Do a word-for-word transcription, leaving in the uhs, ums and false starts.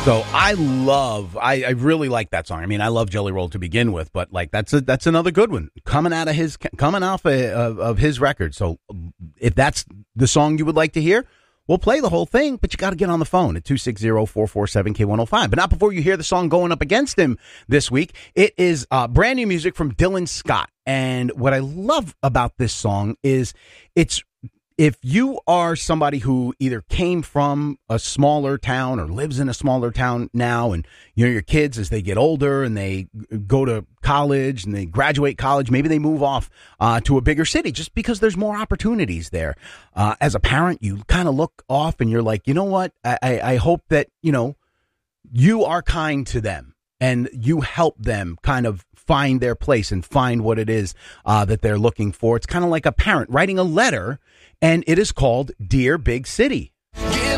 So I love, I, I really like that song. I mean, I love Jelly Roll to begin with, but like that's a, that's another good one coming out of his coming off a, of, of his record. So if that's the song you would like to hear, we'll play the whole thing, but you got to get on the phone at two six zero, four four seven, K one oh five. But not before you hear the song going up against him this week. It is uh, brand new music from Dylan Scott. And what I love about this song is it's, if you are somebody who either came from a smaller town or lives in a smaller town now, and you know your kids as they get older and they go to college and they graduate college, maybe they move off uh, to a bigger city just because there's more opportunities there. Uh, as a parent, you kind of look off and you're like, you know what? I, I hope that, you know, you are kind to them and you help them kind of find their place and find what it is uh, that they're looking for. It's kind of like a parent writing a letter, and it is called Dear Big City.